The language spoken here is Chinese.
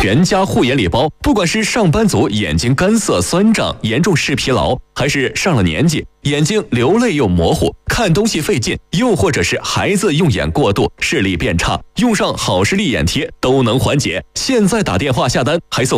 全家护眼礼包，不管是上班族眼睛干涩酸胀、严重视疲劳，还是上了年纪眼睛流泪又模糊、看东西费劲，又或者是孩子用眼过度、视力变差，用上好视力眼贴都能缓解。现在打电话下单还送